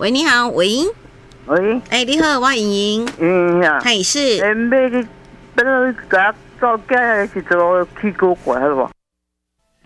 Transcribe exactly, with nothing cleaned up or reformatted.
喂，你好，喂， 喂， 哎，你好，我莹莹， 嗯呀， 嘿是， 诶，买去，要甲做假的时阵，去古怪好无？